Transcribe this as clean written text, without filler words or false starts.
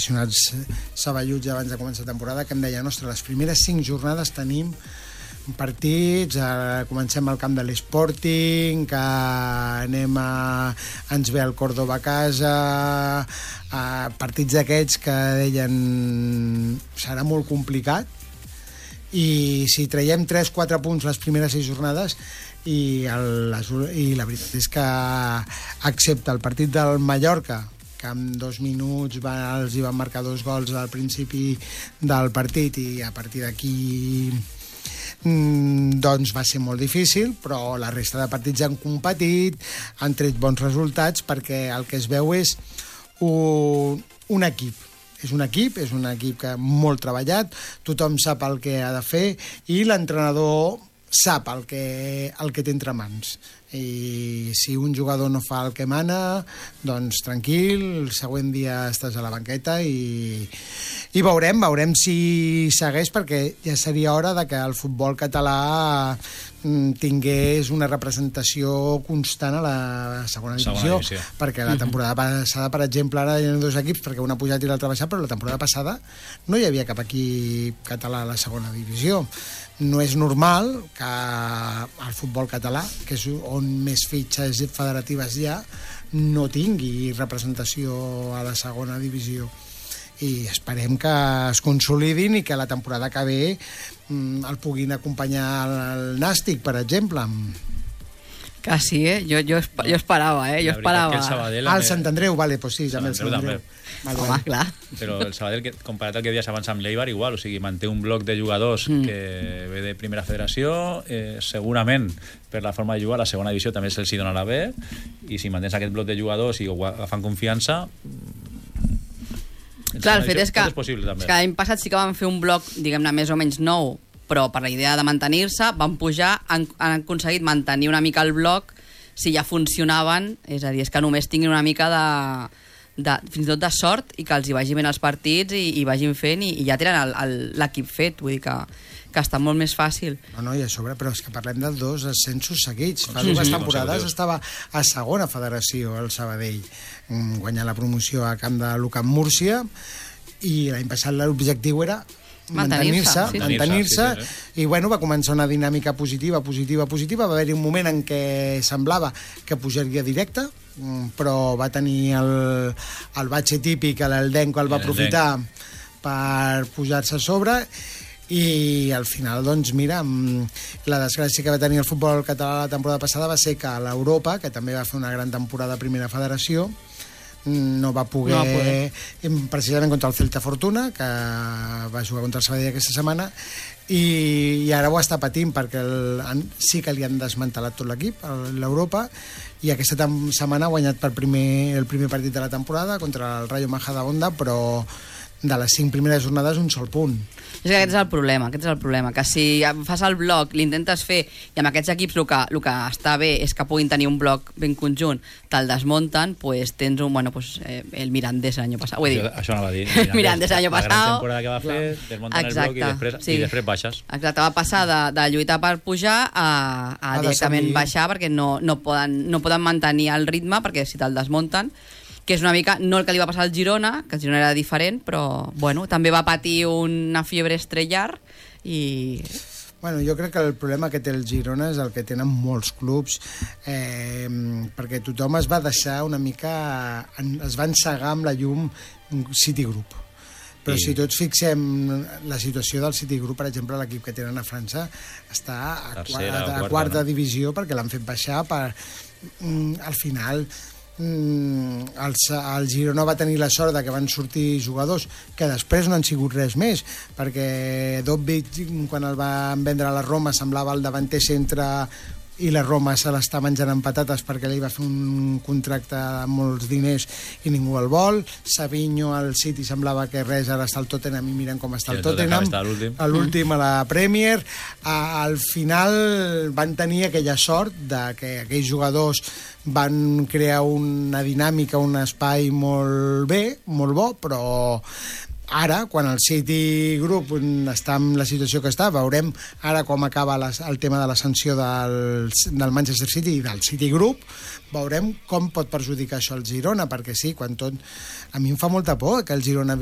aficionats saballuts abans de començar la temporada, que em deien, ostres, les primeres 5 jornades tenim partits, comencem al camp de l'Sporting, que ens ve el Córdoba a casa, partits d'aquests que deien serà molt complicat, i si traiem 3-4 punts les primeres 6 jornades, i la veritat és que excepte el partit del Mallorca, que en 2 minuts els hi van marcar 2 gols al principi del partit, i a partir d'aquí doncs va ser molt difícil, però la resta de partits han competit, han tret bons resultats, perquè el que es veu és un equip. És un equip que molt treballat, tothom sap el que ha de fer, i l'entrenador sap el que té entre mans. I si un jugador no fa el que mana, doncs tranquil, el següent dia estàs a la banqueta, i veurem si segueix, perquè ja seria hora de que el futbol català tingués una representació constant a la segona divisió, perquè la temporada passada, per exemple, ara hi ha 2 equips, perquè un ha pujat i l'altre ha baixat, però la temporada passada no hi havia cap equip català a la segona divisió. No és normal que el futbol català, que és on més fitxes federatives hi ha, no tingui representació a la segona divisió. I esperem que es consolidin i que la temporada que ve el puguin acompanyar el Nàstic, per exemple. Que sí, jo esperava, jo esperava. El Sant Andreu, vale, pues sí, també el Sant Andreu. Home, clar. Però el Sabadell, comparat al que deies abans amb l'Eibar, igual, o sigui, manté un bloc de jugadors que ve de primera federació, segurament per la forma de jugar a la segona divisió també se'ls donarà bé, i si mantens aquest bloc de jugadors i agafen confiança, clar, el fet és que l'any passat sí que van fer un bloc, diguem-ne, més o menys nou, però per la idea de mantenir-se, van pujar, han aconseguit mantenir una mica el bloc, si ja funcionaven, és a dir, és que només tinguin una mica fins i tot de sort, i que els hi vagi ben els partits i vagin fent, i ja tenen l'equip fet, vull dir que està molt més fàcil. No, i a sobre, però és que parlem de 2 ascensos seguits. Fa 2 temporades estava a segona federació, el Sabadell, guanyar la promoció a camp de l'UCAM Múrcia, i l'any passat l'objectiu era mantenir-se, i bueno, va començar una dinàmica positiva. Va haver-hi un moment en què semblava que pujaria directe, però va tenir el batxe típic, l'Eldenco el va aprofitar per pujar-se a sobre, i al final, doncs mira, la desgràcia que va tenir el futbol català la temporada passada va ser que a l'Europa, que també va fer una gran temporada a primera federació, no va poder precisament contra el Celta Fortuna, que va jugar contra el Sabadell aquesta setmana, i ara ho està patint, perquè sí que li han desmantelat tot l'equip a l'Europa, i aquesta setmana ha guanyat el primer partit de la temporada contra el Rayo Majadahonda, però de les 5 primeres jornades un sol punt. És que aquest és el problema, que si fas el bloc, l'intentes fer, i amb aquests equips el que està bé és que puguin tenir un bloc ben conjunt, te'l desmunten, pues tens el Mirandés l'any passat. Això no va dir. Mirandés l'any passat. La gran temporada que va fer, desmunten el bloc i després baixes. Exacte, va passar de lluitar per pujar a directament baixar, perquè no poden mantenir el ritme, perquè si te'l desmunten, que és una mica, no el que li va passar al Girona, que el Girona era diferent, però bueno, també va patir una fiebre estrellar i... Bueno, jo crec que el problema que té el Girona és el que tenen molts clubs, perquè tothom es va deixar una mica... es va encegar amb la llum Citigroup. Però si tots fixem la situació del Citigroup, per exemple, l'equip que tenen a França està a quarta divisió, perquè l'han fet baixar per... Al final... el Girona va tenir la sort que van sortir jugadors que després no han sigut res més, perquè Dobbik, quan el van vendre a la Roma, semblava el davanter centre, i la Roma se l'està menjant amb patates perquè li va fer un contracte amb molts diners i ningú el vol. Savinho al City semblava que res, ara està el Tottenham i miren com està el Tottenham, a l'últim a la Premier. Al final van tenir aquella sort de que aquells jugadors van crear una dinàmica, un espai molt bé, molt bo, però ara, quan el Citigroup està en la situació que està, veurem ara com acaba el tema de la sanció del Manchester City i del Citigroup, veurem com pot perjudicar això al Girona, perquè sí, quan tot... A mi em fa molta por que el Girona